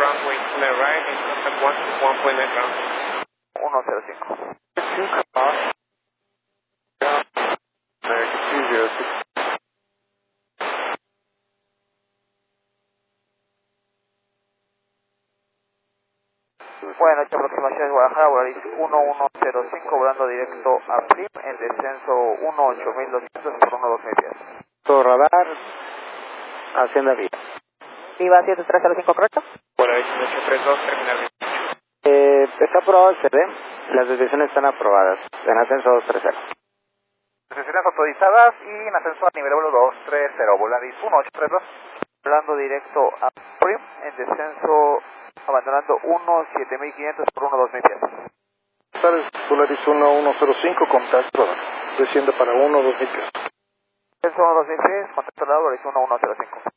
runway clear right, in contact 1.9 ground. 105. American 206. Buenas noches, aproximaciones Guadalajara, Volaris 1105, volando directo a PRIM, en descenso 18200 por 12000 pies. Todo radar, Hacienda Vía. Viva 7305, ¿correcto? Volaris 832, terminal 28. Está aprobado el CD, las desviaciones están aprobadas, en ascenso 230. Desviaciones autorizadas y en ascenso a nivel vuelo 230, Volaris 1832. Volando directo a PRIM, en descenso abandonando 17500 por 12000 pies. Sales Volaris 1105, contacto, desciende para 1-2000 pies. Descenso 12000 pies, contacto al lado, Volaris 1105.